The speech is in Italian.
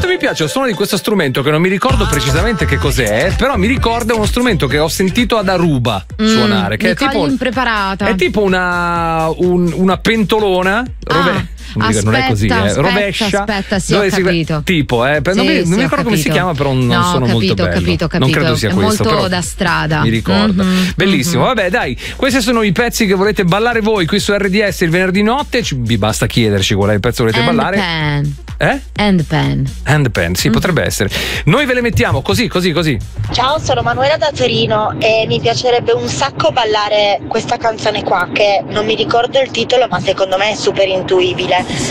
Quanto mi piace il suono di questo strumento, che non mi ricordo precisamente che cos'è, però mi ricorda uno strumento che ho sentito ad Aruba suonare, che è tipo impreparata. È tipo una pentolona. Non è così, rovescia. Aspetta, sì, ho capito. Non mi ricordo come si chiama, però non sono molto bello. Ho capito. Non credo sia è questo, molto però da strada. mi ricorda. Bellissimo. Vabbè, dai, questi sono i pezzi che volete ballare voi qui su RDS il venerdì notte. Vi basta chiederci qual è il pezzo che volete ballare. Handpan, sì, potrebbe essere. Noi ve le mettiamo così. Ciao, sono Manuela da Torino e mi piacerebbe un sacco ballare questa canzone qua, che non mi ricordo il titolo, ma secondo me è super intuibile.